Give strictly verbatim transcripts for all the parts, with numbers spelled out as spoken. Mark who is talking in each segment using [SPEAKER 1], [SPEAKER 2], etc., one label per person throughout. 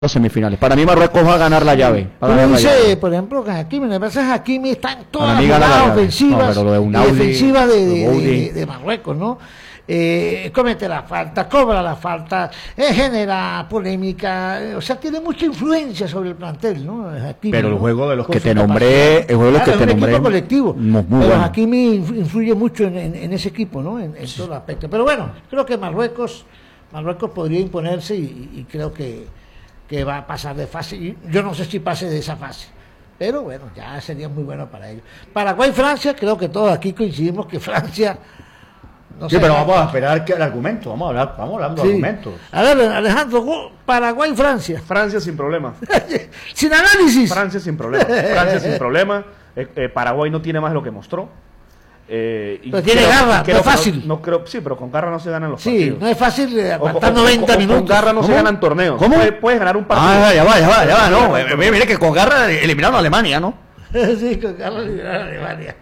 [SPEAKER 1] semifinales. Para mí Marruecos va a ganar la llave.
[SPEAKER 2] Tú le dices, por ejemplo, que Hakimi, me parece que Hakimi está en todas las
[SPEAKER 1] jugadas
[SPEAKER 2] ofensivas
[SPEAKER 1] no, de
[SPEAKER 2] y defensivas de, de, de, de Marruecos, ¿no? Eh, comete la falta, cobra la falta, eh, genera polémica, eh, o sea, tiene mucha influencia sobre el plantel, ¿no? Hakimi,
[SPEAKER 1] pero el
[SPEAKER 2] ¿no?
[SPEAKER 1] juego de los
[SPEAKER 2] Con
[SPEAKER 1] que te
[SPEAKER 2] capacidad.
[SPEAKER 1] nombré, el juego de los
[SPEAKER 2] Claro,
[SPEAKER 1] que
[SPEAKER 2] es
[SPEAKER 1] te
[SPEAKER 2] un
[SPEAKER 1] nombré,
[SPEAKER 2] equipo colectivo,
[SPEAKER 1] muy, muy
[SPEAKER 2] pero
[SPEAKER 1] bueno.
[SPEAKER 2] Hakimi influye mucho en, en, en ese equipo, ¿no? En, en todos los aspectos. Pero bueno, creo que Marruecos, Marruecos podría imponerse y, y creo que que va a pasar de fase, y yo no sé si pase de esa fase, pero bueno, ya sería muy bueno para ellos. Paraguay-Francia, creo que todos aquí coincidimos que Francia...
[SPEAKER 1] No sí, sé, pero vamos a esperar que el argumento, vamos a hablar, vamos hablando sí. de argumentos.
[SPEAKER 2] A ver, Alejandro, Paraguay-Francia.
[SPEAKER 3] Francia sin problema.
[SPEAKER 2] Sin análisis.
[SPEAKER 3] Francia sin problema. Francia sin problema. Eh, eh, Paraguay no tiene más lo que mostró. Eh, y
[SPEAKER 2] pero tiene garra, no es fácil.
[SPEAKER 3] No, no creo, sí, pero con garra no se ganan los
[SPEAKER 2] sí,
[SPEAKER 3] partidos.
[SPEAKER 2] Sí, no es fácil aguantar
[SPEAKER 3] o,
[SPEAKER 2] noventa
[SPEAKER 3] o,
[SPEAKER 2] minutos.
[SPEAKER 3] Con garra no
[SPEAKER 1] ¿Cómo?
[SPEAKER 3] se ganan torneos.
[SPEAKER 1] ¿Cómo?
[SPEAKER 3] Puedes, puedes ganar un partido.
[SPEAKER 1] Ah, ya va, ya va, ya va, no. Mire, mire que con garra eliminaron a Alemania, ¿no?
[SPEAKER 2] Sí, con garra eliminaron a Alemania.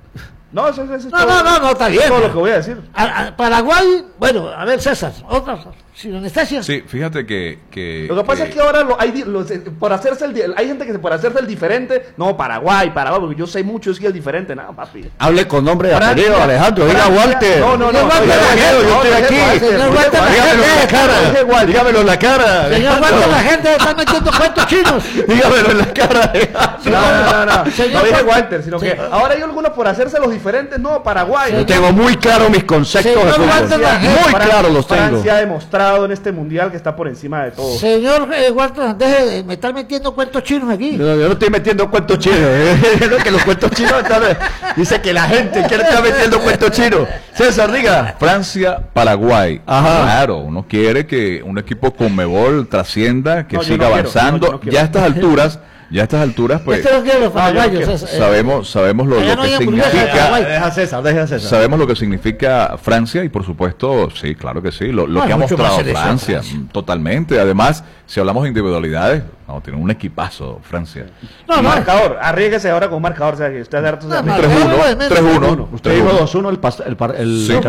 [SPEAKER 3] No, eso, eso, eso
[SPEAKER 2] no, no, no, no, está bien.
[SPEAKER 3] Todo lo que voy a decir.
[SPEAKER 2] A, a Paraguay, bueno, a ver, César, otra, sin anestesia.
[SPEAKER 4] Sí, fíjate que... que
[SPEAKER 3] lo que pasa
[SPEAKER 4] que...
[SPEAKER 3] es que ahora lo, hay, lo, por hacerse el, hay gente que por hacerse el diferente, no, Paraguay, Paraguay, porque yo sé mucho, es el diferente, nada, papi.
[SPEAKER 1] Hable con nombre de apellido, Alejandro, diga Walter.
[SPEAKER 3] No, no, no,
[SPEAKER 1] no,
[SPEAKER 3] no,
[SPEAKER 1] yo estoy aquí.
[SPEAKER 2] Señor Walter,
[SPEAKER 1] dígamelo en la cara, dígamelo en la cara.
[SPEAKER 2] Señor Walter, la gente está metiendo cuentos chinos.
[SPEAKER 1] Dígamelo en la cara.
[SPEAKER 3] No, no, no, no, no dije Walter, sino que ahora hay algunos por hacerse los diferentes, no, Paraguay.
[SPEAKER 1] Yo tengo muy claro mis conceptos de fútbol. Muy claro los tengo.
[SPEAKER 3] Francia ha demostrado en este mundial que está por encima de todo.
[SPEAKER 2] Señor eh, Walter, deje de me estar metiendo cuentos chinos aquí.
[SPEAKER 1] No, yo no estoy metiendo cuentos chinos. Es que los cuentos chinos están, dice que la gente quiere estar metiendo cuentos chinos. César, diga.
[SPEAKER 4] Francia, Paraguay.
[SPEAKER 1] Ajá.
[SPEAKER 4] Claro, uno quiere que un equipo Conmebol trascienda, que
[SPEAKER 3] no,
[SPEAKER 4] siga
[SPEAKER 3] no
[SPEAKER 4] avanzando.
[SPEAKER 3] Quiero, no, no
[SPEAKER 4] ya a estas alturas, ya a estas alturas, pues.
[SPEAKER 2] Este no quiere los paraguayos,
[SPEAKER 4] no, César, sabemos, sabemos lo, lo
[SPEAKER 2] no
[SPEAKER 4] que significa.
[SPEAKER 1] Deja César, deja César.
[SPEAKER 4] Sabemos lo que significa Francia y por supuesto, sí, claro que sí, lo, lo
[SPEAKER 2] no,
[SPEAKER 4] que ha mostrado Francia,
[SPEAKER 2] Francia,
[SPEAKER 4] totalmente. Además, si hablamos de individualidades, no, tiene un equipazo Francia.
[SPEAKER 3] No, no, marcador, arriesguese ahora con marcador, o sea, que usted da
[SPEAKER 4] tres uno, tres uno.
[SPEAKER 1] Usted dijo dos uno el el el
[SPEAKER 4] sí.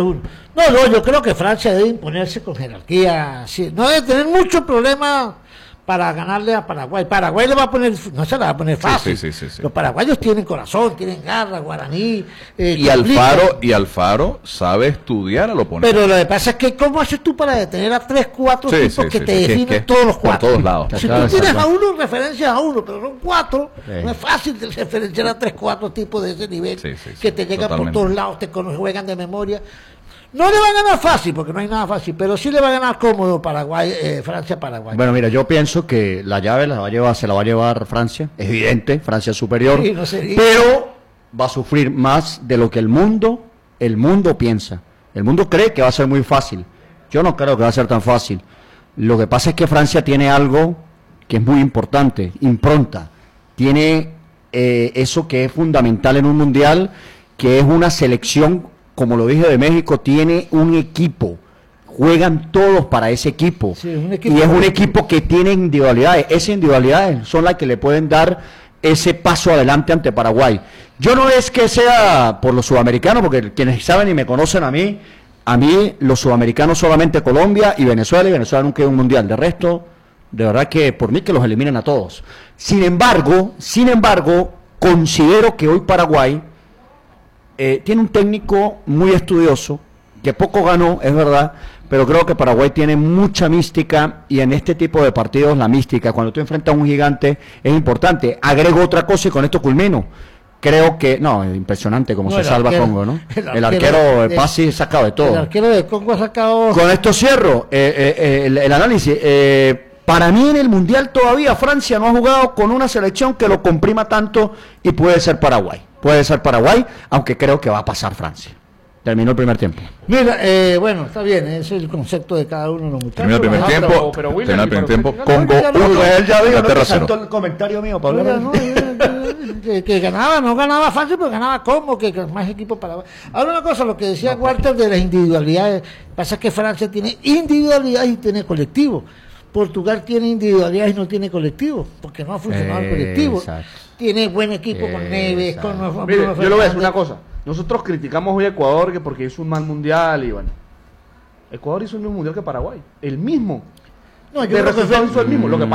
[SPEAKER 2] No, no, yo creo que Francia debe imponerse con jerarquía, sí, no debe tener muchos problemas para ganarle a Paraguay. Paraguay le va a poner, no se la va a poner fácil.
[SPEAKER 4] Sí, sí, sí, sí, sí.
[SPEAKER 2] Los paraguayos tienen corazón, tienen garra, guaraní. Eh,
[SPEAKER 4] y Alfaro, y Alfaro sabe estudiar al oponente.
[SPEAKER 2] Pero lo que pasa es que ¿cómo haces tú para detener a tres, cuatro
[SPEAKER 4] sí,
[SPEAKER 2] tipos
[SPEAKER 4] sí,
[SPEAKER 2] que
[SPEAKER 4] sí,
[SPEAKER 2] te
[SPEAKER 4] sí,
[SPEAKER 2] definen
[SPEAKER 4] que, que,
[SPEAKER 2] todos los cuatro?
[SPEAKER 4] Por todos lados.
[SPEAKER 2] Si
[SPEAKER 1] claro,
[SPEAKER 2] tú tienes
[SPEAKER 1] exacto.
[SPEAKER 2] a uno, referencias a uno, pero son cuatro,
[SPEAKER 1] sí.
[SPEAKER 2] no es fácil de referenciar a tres, cuatro tipos de ese nivel
[SPEAKER 4] sí, sí, sí,
[SPEAKER 2] que te llegan
[SPEAKER 4] totalmente.
[SPEAKER 2] por todos lados, te juegan de memoria. No le va a ganar fácil, porque no hay nada fácil, pero sí le va a ganar cómodo Paraguay, eh, Francia-Paraguay.
[SPEAKER 1] Bueno, mira, yo pienso que la llave la va a llevar, se la va a llevar Francia, es evidente, Francia es superior,
[SPEAKER 2] Sí, no
[SPEAKER 1] pero va a sufrir más de lo que el mundo, el mundo piensa. El mundo cree que va a ser muy fácil. Yo no creo que va a ser tan fácil. Lo que pasa es que Francia tiene algo que es muy importante, impronta. Tiene eh, eso que es fundamental en un mundial, que es una selección. Como lo dije de México, tiene un equipo, juegan todos para ese equipo,
[SPEAKER 2] sí, un equipo
[SPEAKER 1] y es un equipo que tiene individualidades, esas individualidades son las que le pueden dar ese paso adelante ante Paraguay. Yo no es que sea por los sudamericanos, porque quienes saben y me conocen a mí, a mí los sudamericanos solamente Colombia y Venezuela, y Venezuela nunca hay un mundial, de resto, de verdad que por mí que los eliminen a todos. Sin embargo, sin embargo, considero que hoy Paraguay Eh, tiene un técnico muy estudioso, que poco ganó, es verdad, pero creo que Paraguay tiene mucha mística, y en este tipo de partidos la mística, cuando tú enfrentas a un gigante, es importante. Agrego otra cosa y con esto culmino. Creo que, no, es impresionante como no, se salva arquero, Congo, ¿no? El, el arquero, arquero de Pasi sacado de todo.
[SPEAKER 2] El arquero de Congo ha sacado...
[SPEAKER 1] Con esto cierro eh, eh, el, el análisis. Eh, para mí en el Mundial todavía Francia no ha jugado con una selección que lo comprima tanto, y puede ser Paraguay. Puede ser Paraguay, aunque creo que va a pasar Francia. Terminó el primer tiempo.
[SPEAKER 2] Mira, eh, bueno, está bien, ese es el concepto de cada uno de los muchachos.
[SPEAKER 4] Terminó el primer
[SPEAKER 2] Ajá,
[SPEAKER 4] tiempo,
[SPEAKER 3] pero, pero
[SPEAKER 4] terminó el primer tiempo, Congo
[SPEAKER 1] uno, él ya dijo,
[SPEAKER 4] Inglaterra
[SPEAKER 1] no
[SPEAKER 4] cero.
[SPEAKER 1] el comentario mío, Pablo.
[SPEAKER 2] Mira, no, que, que ganaba, no ganaba fácil, pero ganaba como, que, que más equipo para... Ahora una cosa, lo que decía no, Walter de las individualidades, pasa que Francia tiene individualidades y tiene colectivo. Portugal tiene individualidades y no tiene colectivo, porque no ha funcionado eh, el colectivo. Exacto. Tiene buen equipo eh, con Neves, con...
[SPEAKER 3] Mire, yo le voy a decir una cosa. Nosotros criticamos hoy a Ecuador que porque hizo un mal mundial y bueno. Ecuador hizo el mismo mundial que Paraguay. El mismo.
[SPEAKER 2] No, yo
[SPEAKER 3] de
[SPEAKER 2] creo que
[SPEAKER 3] resultado
[SPEAKER 2] fue-
[SPEAKER 3] hizo el mismo. Lo que